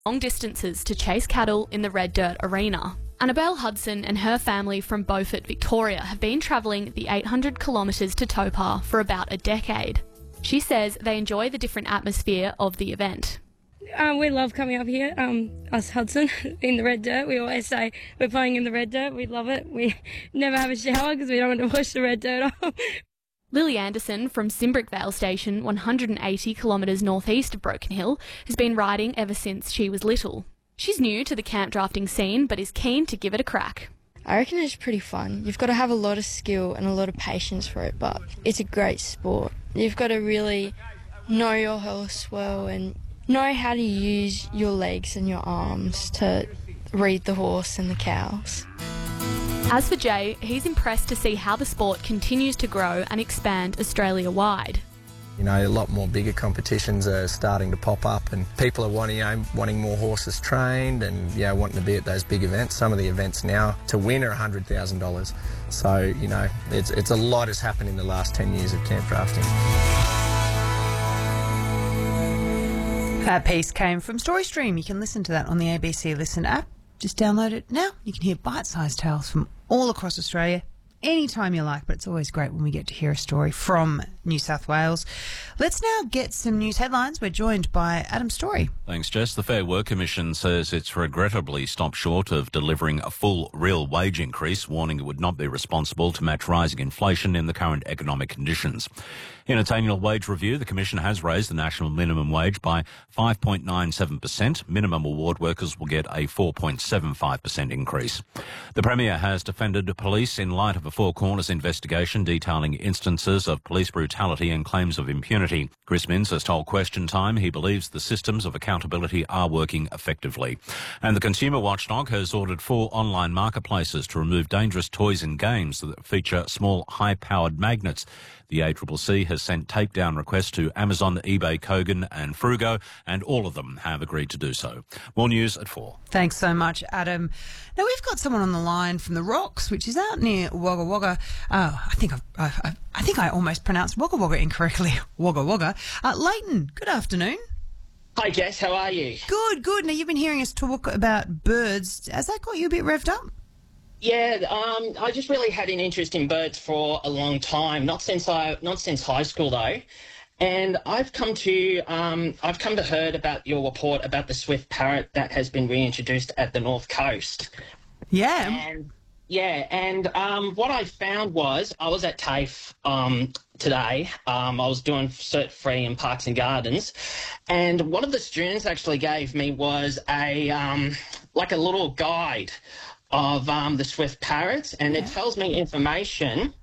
long distances to chase cattle in the Red Dirt Arena. Annabelle Hudson and her family from Beaufort, Victoria, have been travelling the 800 kilometres to Topar for about a decade. She says they enjoy the different atmosphere of the event. We love coming up here, us Hudson, in the Red Dirt. We always say we're playing in the Red Dirt. We love it. We never have a shower because we don't want to wash the red dirt off. Lily Anderson from Simbrick Vale Station, 180 kilometres northeast of Broken Hill, has been riding ever since she was little. She's new to the camp drafting scene but is keen to give it a crack. I reckon it's pretty fun. You've got to have a lot of skill and a lot of patience for it, but it's a great sport. You've got to really know your horse well and know how to use your legs and your arms to read the horse and the cows. As for Jay, he's impressed to see how the sport continues to grow and expand Australia-wide. You know, a lot more bigger competitions are starting to pop up and people are wanting more horses trained and, wanting to be at those big events. Some of the events now to win are $100,000. So, it's a lot has happened in the last 10 years of camp drafting. That piece came from StoryStream. You can listen to that on the ABC Listen app. Just download it now. You can hear bite-sized tales from all across Australia anytime you like, but it's always great when we get to hear a story from New South Wales. Let's now get some news headlines. We're joined by Adam Story. Thanks, Jess. The Fair Work Commission says it's regrettably stopped short of delivering a full real wage increase, warning it would not be responsible to match rising inflation in the current economic conditions. In its annual wage review, the Commission has raised the national minimum wage by 5.97%. Minimum award workers will get a 4.75% increase. The Premier has defended police in light of a Four Corners investigation detailing instances of police brutality and claims of impunity. Chris Minns has told Question Time he believes the systems of accountability are working effectively. And the Consumer Watchdog has ordered 4 online marketplaces to remove dangerous toys and games that feature small, high-powered magnets. The ACCC has sent takedown requests to Amazon, eBay, Kogan and Frugo, and all of them have agreed to do so. More news at 4. Thanks so much, Adam. Now, we've got someone on the line from the Rocks, which is out near Wagga Wagga. I think I almost pronounced Wagga Wagga incorrectly. Wagga Wagga. Leighton, good afternoon. Hi, Jess. How are you? Good, good. Now, you've been hearing us talk about birds. Has that got you a bit revved up? Yeah, I just really had an interest in birds for a long time. Not since high school though, and I've come to heard about your report about the swift parrot that has been reintroduced at the North Coast. Yeah. And what I found was I was at TAFE today. I was doing Cert Free in Parks and Gardens, and one of the students actually gave me was a little guide of the swift parrots, and it tells me information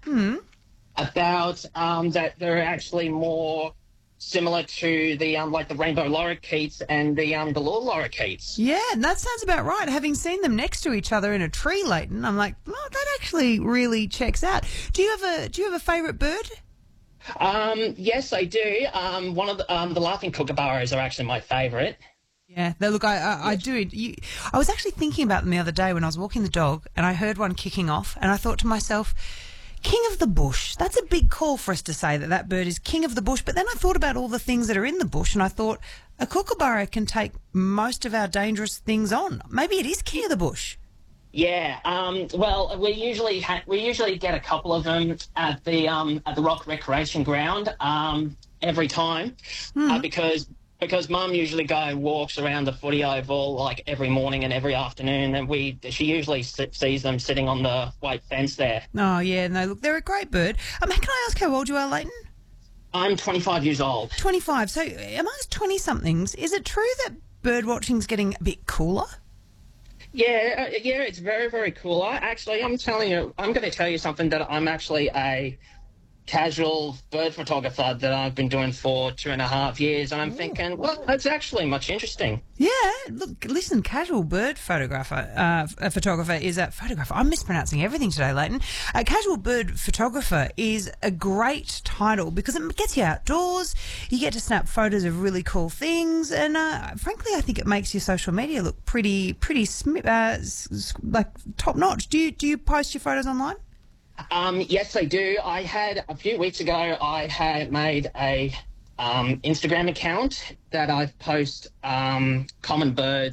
about that they're actually more similar to the the rainbow lorikeets and the galore lorikeets. Yeah, and that sounds about right. Having seen them next to each other in a tree, Leighton, I'm like, oh, that actually really checks out. Do you have a favourite bird? Yes, I do. One of the laughing kookaburras are actually my favourite. Yeah, look, I do. I was actually thinking about them the other day when I was walking the dog and I heard one kicking off and I thought to myself, king of the bush. That's a big call for us to say that bird is king of the bush. But then I thought about all the things that are in the bush and I thought a kookaburra can take most of our dangerous things on. Maybe it is king of the bush. Yeah, well, we usually get a couple of them at the Rock Recreation Ground every time because Mum usually walks around the footy oval like every morning and every afternoon, and she usually sees them sitting on the white fence there. Oh yeah, no, look, they're a great bird. Can I ask how old you are, Leighton? I'm 25 years old. 25. So amongst 20-somethings, is it true that bird watching's getting a bit cooler? Yeah, it's very, very cool. I'm going to tell you something that I'm actually a casual bird photographer that I've been doing for 2.5 years, and I'm thinking, well, that's actually much interesting. Yeah, look, listen, casual bird photographer is a photographer. I'm mispronouncing everything today, Leighton. A casual bird photographer is a great title because it gets you outdoors, you get to snap photos of really cool things, and frankly, I think it makes your social media look pretty top notch. Do you post your photos online? Yes, I do. A few weeks ago, I had made a Instagram account that I post common birds